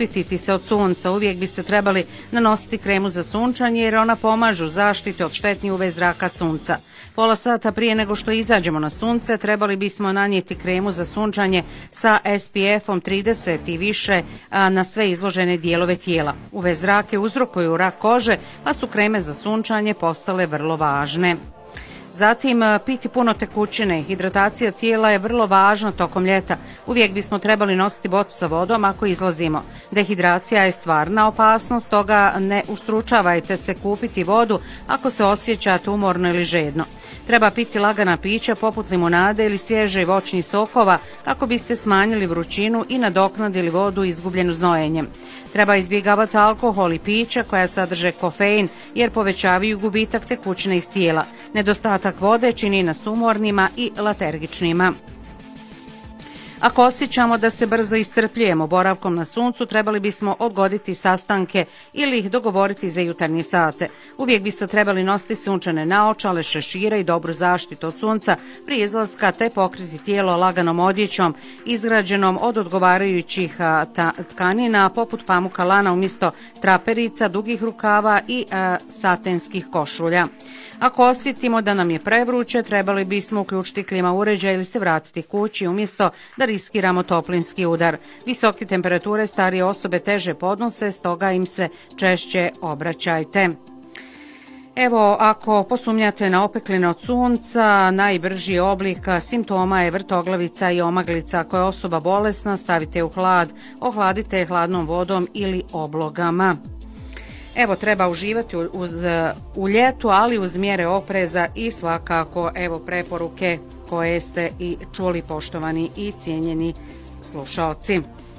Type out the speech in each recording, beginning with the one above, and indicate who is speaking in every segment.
Speaker 1: zaštititi se od sunca, uvijek biste trebali nanositi kremu za sunčanje jer ona pomažu zaštiti od štetnih UV zraka sunca. Pola sata prije nego što izađemo na sunce trebali bismo nanijeti kremu za sunčanje sa SPF-om 30 i više na sve izložene dijelove tijela. UV zrake uzrokuju rak kože, pa su kreme za sunčanje postale vrlo važne. Zatim, piti puno tekućine. Hidratacija tijela je vrlo važna tokom ljeta. Uvijek bismo trebali nositi bocu sa vodom ako izlazimo. Dehidracija je stvarna opasnost, toga ne ustručavajte se kupiti vodu ako se osjećate umorno ili žedno. Treba piti lagana pića poput limunade ili svježe voćnih sokova kako biste smanjili vrućinu i nadoknadili vodu izgubljenu znojenjem. Treba izbjegavati alkohol i pića koja sadrže kofein jer povećavaju gubitak tekućine iz tijela. Nedostatak vode čini nas umornima i letargičnima. Ako osjećamo da se brzo iscrpljujemo boravkom na suncu, trebali bismo odgoditi sastanke ili ih dogovoriti za jutarnje sate. Uvijek biste trebali nositi sunčane naočale, šešire i dobru zaštitu od sunca prije izlaska te pokriti tijelo laganom odjećom izgrađenom od odgovarajućih tkanina poput pamuka lana umjesto traperica, dugih rukava i satenskih košulja. Ako osjetimo da nam je prevruće, trebali bismo uključiti klima uređaj ili se vratiti kući umjesto da riskiramo toplinski udar. Visoke temperature starije osobe teže podnose, stoga im se češće obraćajte. Evo, ako posumnjate na opekline od sunca, najbrži oblik simptoma je vrtoglavica i omaglica. Ako je osoba bolesna, stavite u hlad, ohladite je hladnom vodom ili oblogama. Evo, treba uživati u ljetu, ali uz mjere opreza i svakako evo preporuke koje ste i čuli, poštovani i cijenjeni slušaoci.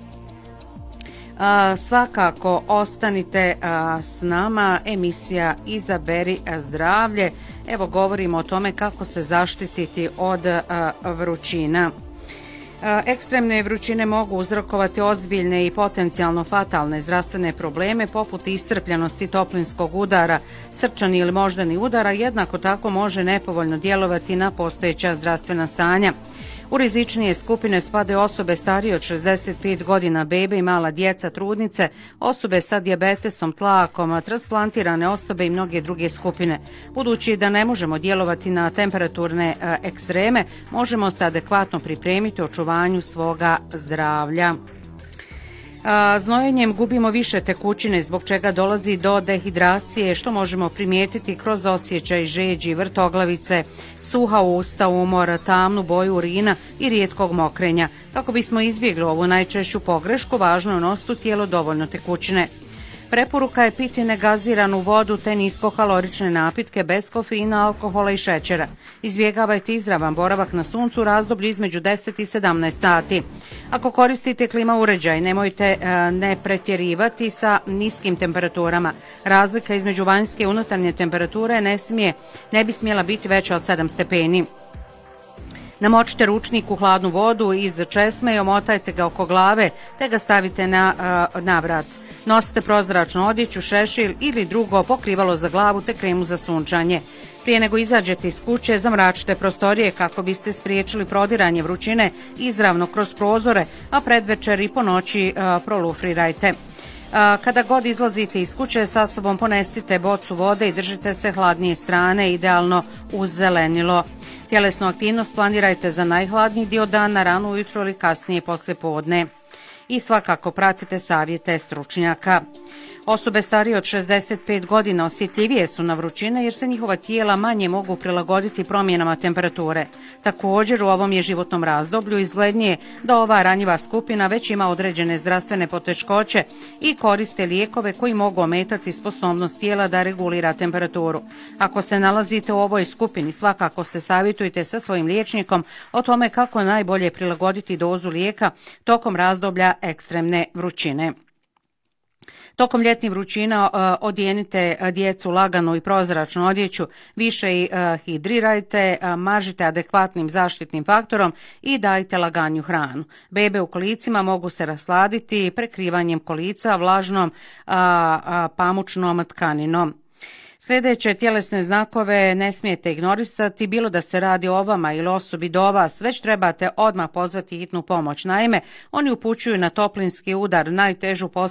Speaker 1: Svakako ostanite s nama, emisija Izaberi zdravlje. Evo, govorimo o tome kako se zaštititi od vrućina. Ekstremne vrućine mogu uzrokovati ozbiljne i potencijalno fatalne zdravstvene probleme poput iscrpljenosti toplinskog udara, srčani ili moždani udara, jednako tako može nepovoljno djelovati na postojeća zdravstvena stanja. U rizičnije skupine spadaju osobe starije od 65 godina, bebe i mala djeca, trudnice, osobe sa dijabetesom, tlakom, transplantirane osobe i mnoge druge skupine. Budući da ne možemo djelovati na temperaturne ekstreme, možemo se adekvatno pripremiti u očuvanju svoga zdravlja. Znojenjem gubimo više tekućine zbog čega dolazi do dehidracije što možemo primijetiti kroz osjećaj žeđi, vrtoglavice, suha usta, umor, tamnu boju urina i rijetkog mokrenja. Kako bismo izbjegli ovu najčešću pogrešku, važno je unositi u tijelo dovoljno tekućine. Preporuka je piti negaziranu vodu te niskokalorične napitke bez kofeina, alkohola i šećera. Izbjegavajte izravan boravak na suncu u razdoblju između 10 i 17 sati. Ako koristite klima uređaj, nemojte ne pretjerivati sa niskim temperaturama. Razlika između vanjske i unutarnje temperature ne bi smjela biti veća od 7 stepeni. Namočite ručnik u hladnu vodu iz česme i omotajte ga oko glave te ga stavite na vrat. Nosite prozračnu odjeću, šešir ili drugo pokrivalo za glavu te kremu za sunčanje. Prije nego izađete iz kuće, zamračite prostorije kako biste spriječili prodiranje vrućine izravno kroz prozore, a predvečer i po noći prolufrirajte. Kada god izlazite iz kuće, sa sobom ponesite bocu vode i držite se hladnije strane, idealno uz zelenilo. Tjelesnu aktivnost planirajte za najhladniji dio dana, rano ujutro ili kasnije poslije podne. I svakako pratite savjete stručnjaka. Osobe starije od 65 godina osjetljivije su na vrućine jer se njihova tijela manje mogu prilagoditi promjenama temperature. Također u ovom je životnom razdoblju izglednije da ova ranjiva skupina već ima određene zdravstvene poteškoće i koriste lijekove koji mogu ometati sposobnost tijela da regulira temperaturu. Ako se nalazite u ovoj skupini, svakako se savjetujte sa svojim liječnikom o tome kako najbolje prilagoditi dozu lijeka tokom razdoblja ekstremne vrućine. Tokom ljetnih vrućina odjenite djecu laganu i prozračnu odjeću, više ih hidrirajte, mažite adekvatnim zaštitnim faktorom i dajte laganju hranu. Bebe u kolicima mogu se rasladiti prekrivanjem kolica vlažnom pamučnom tkaninom. Sljedeće tjelesne znakove ne smijete ignorisati, bilo da se radi o vama ili osobi do vas, već trebate odmah pozvati hitnu pomoć. Naime, oni upućuju na toplinski udar, najtežu posljedicu